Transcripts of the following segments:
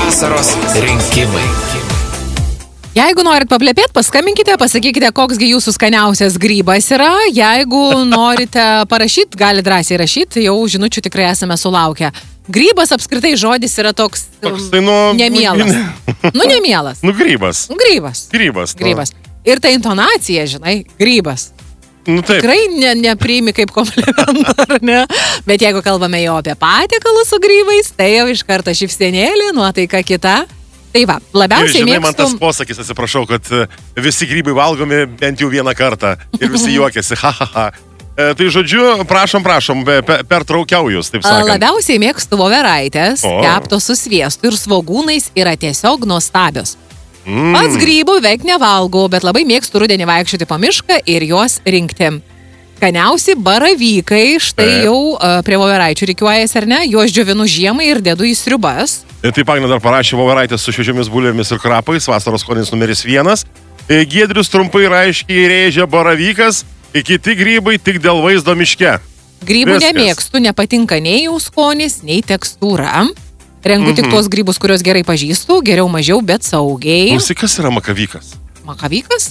Vasaros rinkimai. Jeigu norit paplepėt, paskambinkite, pasakykite, koksgi jūsų skaniausias grybas yra. Jeigu norite parašyti, gali drąsiai rašyti, jau žinučių tikrai esame sulaukę. Grybas apskritai žodis yra toks nemielas. Nemielas. Grybas. Grybas. Ir ta intonacija, žinai, grybas. Taip. Tikrai nepriimi kaip komplimentą, ar ne? Bet jeigu kalbame jau apie patiekalus su grybais, tai jau iš karto šypsenėlė, nuotaika kita. Tai va, labiausiai mėgstum... Man tas posakis, atsiprašau, kad visi grybai valgomi bent jau vieną kartą ir visi juokiasi, Tai žodžiu, prašom, pertraukiau jūs, taip sakant. Labiausiai mėgstu voveraitės, keptos su sviestu ir svogūnais yra tiesiog nuostabios. Pats grybų veik nevalgau, bet labai mėgstu rudenį vaikščioti po mišką ir juos rinkti. Skaniausi baravykai, štai jau prie voveraičių rikiuojasi, ar ne? Juos džiovinu žiemai ir dedu į sriubas. Taip, Agnė dar parašė voveraitės su šviežiomis bulvėmis ir krapais, vasaros skonis numeris 1. Giedrius trumpai ir aiškiai rėžia baravykas, kiti grybai tik dėl vaizdo miške. Grybų nemėgstu, nepatinka nei jų skonis, nei tekstūra. Renku tik tuos grybus, kuriuos gerai pažįstu, geriau mažiau, bet saugiai. Kas yra makavykas? Makavykas?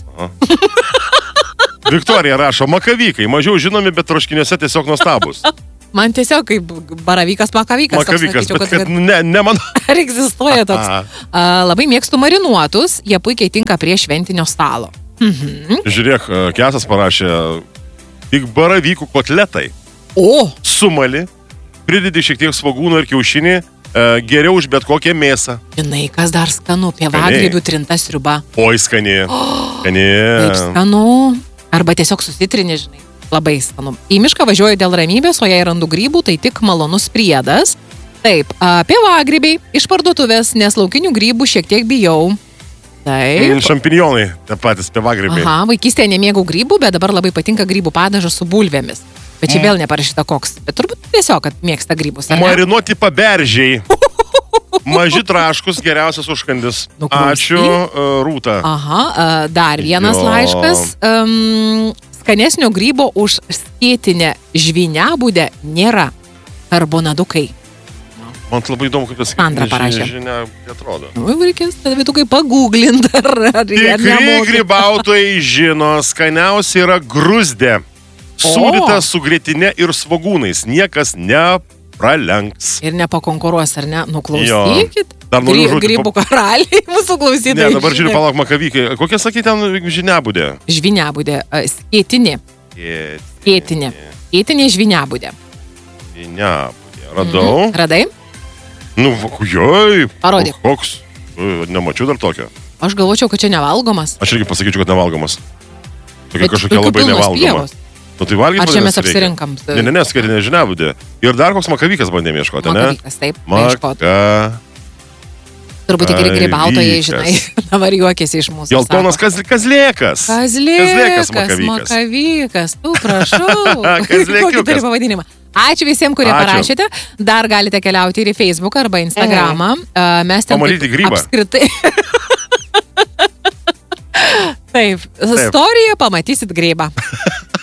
Viktorija rašo, makavykai, mažiau žinomi, bet troškiniuose tiesiog nuostabus. Man tiesiog kaip baravykas, makavykas. Makavykas, bet kad ne mano. Ar egzistuoja toks? Labai mėgstu marinuotus, jie puikiai tinka prie šventinio stalo. Žiūrėk, Kesas parašė, tik baravykų kotletai. Sumali, pridedi šiek tiek svogūno ir kiaušinį, geriau už bet kokią mėsą. Žinai, kas dar skanu, pievagrybių trinta sriuba. Oi, skani. Taip skanu. Arba tiesiog susitrini, žinai. Labai skanu. Į mišką važiuoju dėl ramybės, o jei randu grybų, tai tik malonus priedas. Taip, pievagrybiai iš parduotuvės, nes laukinių grybų šiek tiek bijau. Taip. Šampinjonai, tie patys pievagrybiai. Vaikystėje nemėgau grybų, bet dabar labai patinka grybų padažas su bulvėmis. Bet čia vėl neparašyta koks. Bet turbūt tiesiog, kad mėgsta grybus. Marinuoti paberžiai. Maži traškus, geriausias užkandis. Ačiū, Rūta. Dar vienas laiškas. Skanesnio grybo už skėtinę žviniabudę nėra. Karbonadukai. Man labai įdomu, kaip tas žinia atrodo. Reikės tavitukai paguglinti. Tikri grybautojai žino, skaniausia yra grūzdė. Sūdyta su grietinė ir svogūnais. Niekas nepralenks. Ir nepakonkuruos, ar ne? Klausykit. Grybų karaliai mūsų klausytojai. Ne, dabar žiūriu, palauk, makavykai. Kokia sakė ten žviniabudė? Žviniabudė. Skėtinė. Skėtinė žviniabudė. Žviniabudė. Radau. Radai? Joj. Parodyk. Koks? Nemačiau dar tokio. Aš galvočiau, kad čia nevalgomas. Aš irgi pasakyčiau, kad nevalgomas. Tokia kažkokia labai nevalgoma. Tai valgyt, ar čia mes apsirinkam? Ne, skėtinė žviniabudė. Ir dar koks makavykas bandėm ieškoti, ne? Makavykas, taip. Turbūt tik ir grybautojai, žinai, dabar juokėsi iš mūsų. Geltonas kazlėkas. Kazlėkas, makavykas. Tu, prašau. Kokį turi pavadinimą. Ačiū visiems, kurie parašėte. Dar galite keliauti ir į Facebooką arba Instagramą. Mes ten pamatyti grybą. Apskritai. Taip, istoriją pamatysit grybą.